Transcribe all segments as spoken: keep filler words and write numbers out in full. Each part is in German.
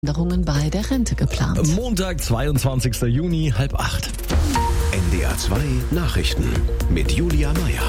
Änderungen bei der Rente geplant. Montag, zweiundzwanzigster Juni, halb acht. N D R zwei Nachrichten mit Julia Meyer.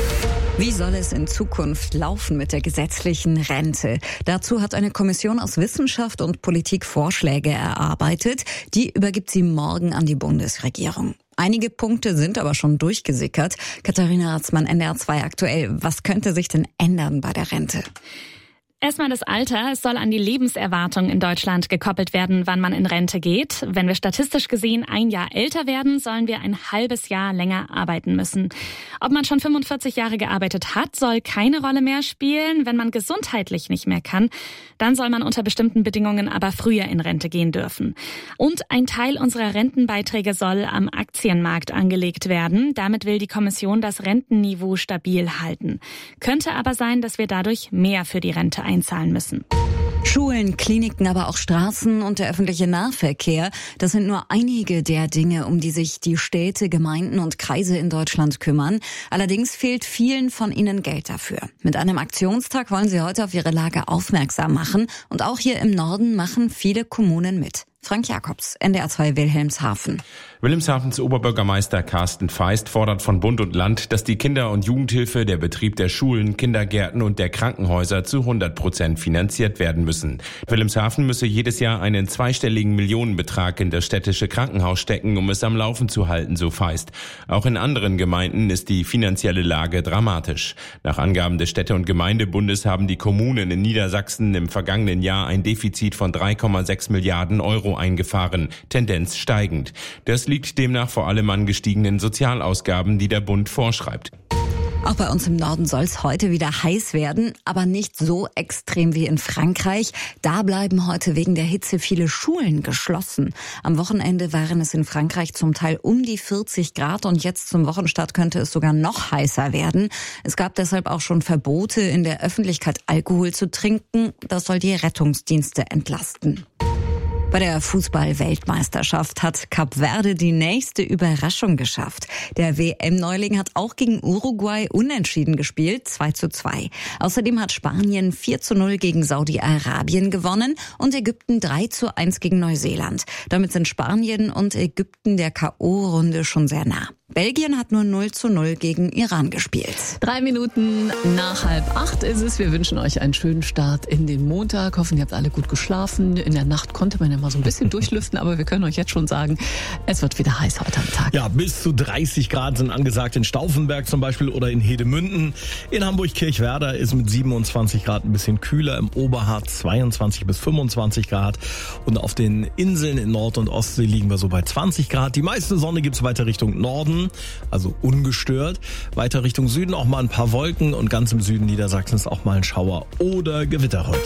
Wie soll es in Zukunft laufen mit der gesetzlichen Rente? Dazu hat eine Kommission aus Wissenschaft und Politik Vorschläge erarbeitet. Die übergibt sie morgen an die Bundesregierung. Einige Punkte sind aber schon durchgesickert. Katharina Ratzmann, N D R zwei aktuell. Was könnte sich denn ändern bei der Rente? Erstmal das Alter. Es soll an die Lebenserwartung in Deutschland gekoppelt werden, wann man in Rente geht. Wenn wir statistisch gesehen ein Jahr älter werden, sollen wir ein halbes Jahr länger arbeiten müssen. Ob man schon fünfundvierzig Jahre gearbeitet hat, soll keine Rolle mehr spielen. Wenn man gesundheitlich nicht mehr kann, dann soll man unter bestimmten Bedingungen aber früher in Rente gehen dürfen. Und ein Teil unserer Rentenbeiträge soll am Aktienmarkt angelegt werden. Damit will die Kommission das Rentenniveau stabil halten. Könnte aber sein, dass wir dadurch mehr für die Rente einzahlen müssen. Schulen, Kliniken, aber auch Straßen und der öffentliche Nahverkehr, das sind nur einige der Dinge, um die sich die Städte, Gemeinden und Kreise in Deutschland kümmern. Allerdings fehlt vielen von ihnen Geld dafür. Mit einem Aktionstag wollen sie heute auf ihre Lage aufmerksam machen. Und auch hier im Norden machen viele Kommunen mit. Frank Jakobs, N D R zwei Wilhelmshaven. Wilhelmshavens Oberbürgermeister Carsten Feist fordert von Bund und Land, dass die Kinder- und Jugendhilfe, der Betrieb der Schulen, Kindergärten und der Krankenhäuser zu hundert Prozent finanziert werden müssen. Wilhelmshaven müsse jedes Jahr einen zweistelligen Millionenbetrag in das städtische Krankenhaus stecken, um es am Laufen zu halten, so Feist. Auch in anderen Gemeinden ist die finanzielle Lage dramatisch. Nach Angaben des Städte- und Gemeindebundes haben die Kommunen in Niedersachsen im vergangenen Jahr ein Defizit von drei Komma sechs Milliarden Euro eingefahren, Tendenz steigend. Das liegt demnach vor allem an gestiegenen Sozialausgaben, die der Bund vorschreibt. Auch bei uns im Norden soll es heute wieder heiß werden, aber nicht so extrem wie in Frankreich. Da bleiben heute wegen der Hitze viele Schulen geschlossen. Am Wochenende waren es in Frankreich zum Teil um die vierzig Grad und jetzt zum Wochenstart könnte es sogar noch heißer werden. Es gab deshalb auch schon Verbote, in der Öffentlichkeit Alkohol zu trinken. Das soll die Rettungsdienste entlasten. Bei der Fußball-Weltmeisterschaft hat Kap Verde die nächste Überraschung geschafft. Der W M-Neuling hat auch gegen Uruguay unentschieden gespielt, zwei zu zwei. Außerdem hat Spanien vier zu null gegen Saudi-Arabien gewonnen und Ägypten drei zu eins gegen Neuseeland. Damit sind Spanien und Ägypten der K O-Runde schon sehr nah. Belgien hat nur null zu null gegen Iran gespielt. Drei Minuten nach halb acht ist es. Wir wünschen euch einen schönen Start in den Montag. Hoffen, ihr habt alle gut geschlafen. In der Nacht konnte man ja mal so ein bisschen durchlüften, aber wir können euch jetzt schon sagen, es wird wieder heiß heute am Tag. Ja, bis zu dreißig Grad sind angesagt in Stauffenberg zum Beispiel oder in Hedemünden. In Hamburg-Kirchwerder ist mit siebenundzwanzig Grad ein bisschen kühler, im Oberharz zweiundzwanzig bis fünfundzwanzig Grad. Und auf den Inseln in Nord- und Ostsee liegen wir so bei zwanzig Grad. Die meiste Sonne gibt's weiter Richtung Norden, also ungestört. Weiter Richtung Süden auch mal ein paar Wolken und ganz im Süden Niedersachsens auch mal ein Schauer oder Gewitter heute.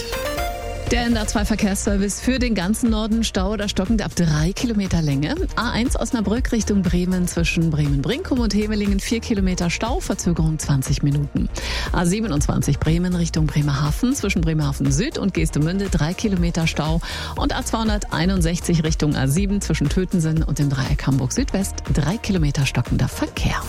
Der N D R zwei Verkehrsservice für den ganzen Norden, Stau oder stockend ab drei Kilometer Länge. A eins Osnabrück Richtung Bremen zwischen Bremen-Brinkum und Hemelingen vier Kilometer Stau, Verzögerung zwanzig Minuten. A siebenundzwanzig Bremen Richtung Bremerhaven zwischen Bremerhaven Süd und Geestemünde drei Kilometer Stau. Und A zweihunderteinundsechzig Richtung A sieben zwischen Tötensen und dem Dreieck Hamburg Südwest drei Kilometer stockender Verkehr.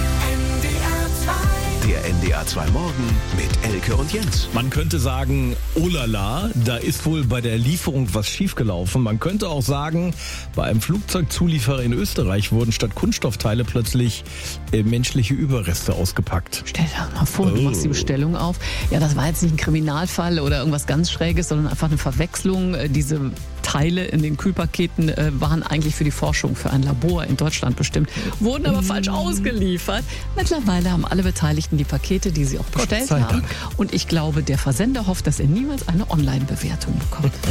Der N D R zwei Morgen mit Elke und Jens. Man könnte sagen, oh la la, da ist wohl bei der Lieferung was schiefgelaufen. Man könnte auch sagen, bei einem Flugzeugzulieferer in Österreich wurden statt Kunststoffteile plötzlich äh, menschliche Überreste ausgepackt. Stell dir mal vor, du Oh. machst die Bestellung auf. Ja, das war jetzt nicht ein Kriminalfall oder irgendwas ganz Schräges, sondern einfach eine Verwechslung. Äh, Diese Teile in den Kühlpaketen äh, waren eigentlich für die Forschung, für ein Labor in Deutschland bestimmt, wurden aber falsch ausgeliefert. Mittlerweile haben alle Beteiligten die Pakete, die sie auch bestellt sei haben. Dank. Und ich glaube, der Versender hofft, dass er niemals eine Online-Bewertung bekommt.